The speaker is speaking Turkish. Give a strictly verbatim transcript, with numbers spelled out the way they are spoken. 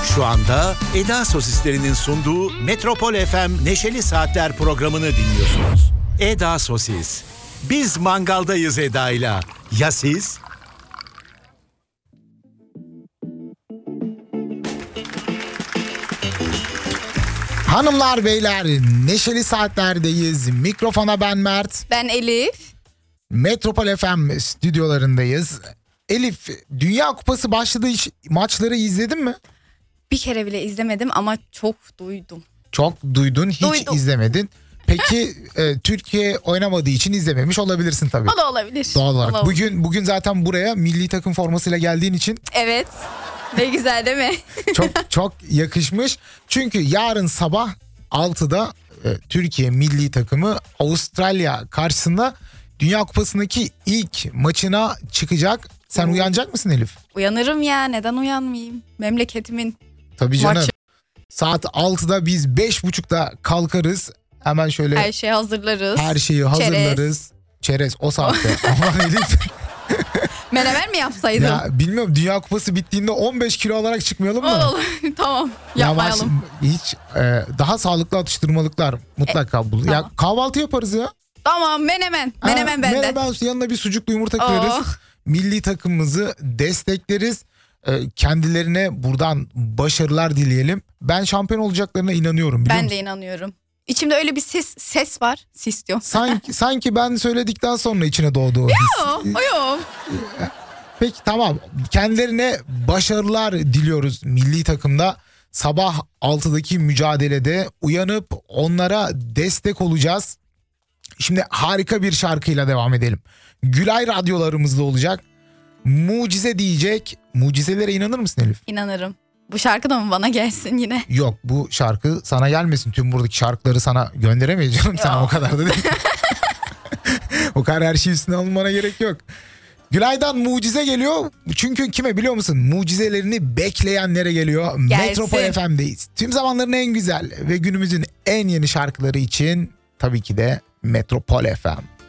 Şu anda Eda Sosislerinin sunduğu Metropol F M Neşeli Saatler programını dinliyorsunuz. Eda Sosis. Biz mangaldayız Eda'yla. Ya siz? Hanımlar beyler, Neşeli Saatler'deyiz. Mikrofona ben Mert. Ben Elif. Metropol F M stüdyolarındayız. Elif, Dünya Kupası başladığı maçları izledin mi? Bir kere bile izlemedim ama çok duydum. Çok duydun, hiç Duydum. izlemedin. Peki e, Türkiye oynamadığı için izlememiş olabilirsin tabii. O da olabilir. Doğal olarak. Olabilir. Bugün bugün zaten buraya milli takım formasıyla geldiğin için Evet. Ne güzel değil mi? çok çok yakışmış. Çünkü yarın sabah altıda e, Türkiye milli takımı Avustralya karşısında Dünya Kupası'ndaki ilk maçına çıkacak. Sen Oo. uyanacak mısın Elif? Uyanırım ya, neden uyanmayayım? Memleketimin Tabii canım. maçı. Saat altıda biz beş buçukta kalkarız. Hemen şöyle Her şeyi hazırlarız. her şeyi hazırlarız. Çerez o saatte. Aman Elif. Menemen mi yapsaydım? Ya bilmiyorum, Dünya Kupası bittiğinde on beş kilo alarak çıkmayalım mı? Olur. Tamam. Ya Yapmayalım. baş- hiç e, daha sağlıklı atıştırmalıklar mutlaka bul. Ya tamam. kahvaltı yaparız ya. Tamam, menemen. Menemen Ha, benden. Menemen yanına bir sucuklu yumurta Oh. kırarız. Milli takımımızı destekleriz. E, kendilerine buradan başarılar dileyelim. Ben şampiyon olacaklarına inanıyorum, biliyor Ben musun? de inanıyorum. İçimde öyle bir ses ses var. Sis diyor. Sanki sanki ben söyledikten sonra içine doğdu o his. Yok, yok. Peki tamam. Kendilerine başarılar diliyoruz milli takımda. Sabah altıdaki mücadelede uyanıp onlara destek olacağız. Şimdi harika bir şarkıyla devam edelim. Gülay radyolarımızda olacak. Mucize diyecek. Mucizelere inanır mısın Elif? İnanırım. Bu şarkı da mı bana gelsin yine? Yok, bu şarkı sana gelmesin. Tüm buradaki şarkıları sana gönderemeyeceğim. Sen Yok. o kadar da değil. O kadar her şey üstüne alınmana gerek yok. Gülay'dan mucize geliyor. Çünkü kime biliyor musun? Mucizelerini bekleyenlere geliyor. Gelsin. Metropol F M'deyiz. Tüm zamanların en güzel ve günümüzün en yeni şarkıları için tabii ki de Metropol F M.